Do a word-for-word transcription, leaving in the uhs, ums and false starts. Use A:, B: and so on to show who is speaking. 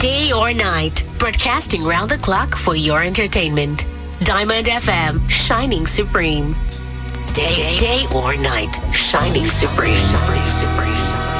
A: Day or night, broadcasting round the clock for your entertainment. Diamond F M, shining supreme. Day, day or night, shining supreme. Shining supreme.